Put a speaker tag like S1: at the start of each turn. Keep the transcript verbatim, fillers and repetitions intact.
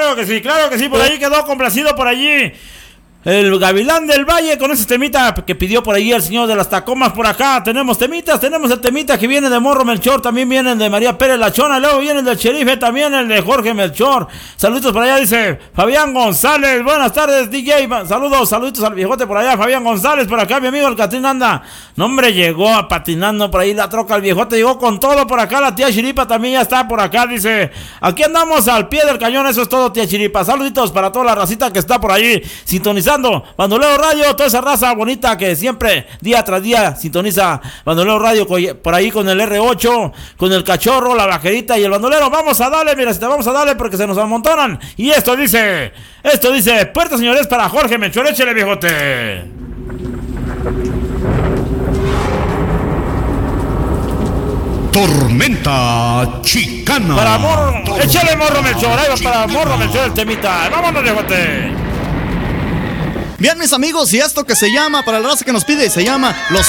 S1: claro que sí, claro que sí, por ahí quedó complacido por allí el Gavilán del Valle con ese temita que pidió por allí el señor de las Tacomas. Por acá tenemos temitas, tenemos el temita que viene de Morro Melchor, también viene el de María Pérez La Chona, luego viene el del Sherife, también el de Jorge Melchor. Saludos por allá, dice Fabián González, buenas tardes D J, saludos, saluditos al viejote por allá, Fabián González, por acá mi amigo el Catrín anda, no hombre, llegó a patinando por ahí la troca, el viejote llegó con todo por acá, la tía Chiripa también ya está por acá, dice, aquí andamos al pie del cañón, eso es todo tía Chiripa, saluditos para toda la racita que está por ahí sintonizando Bandolero Radio, toda esa raza bonita que siempre día tras día sintoniza Bandolero Radio por ahí con el erre ocho, con el Cachorro, la Vaquerita y el Bandolero. Vamos a darle, mira, te vamos a darle porque se nos amontonan. Y esto dice, esto dice, puertas señores para Jorge Melchor, échale viejote.
S2: Tormenta Chicana.
S1: Para Morro, échale Morro Melchor, ahí va para Morro Melchor el temita. Vámonos viejote.
S3: Bien, mis amigos, y esto que se llama, para la raza que nos pide, se llama Los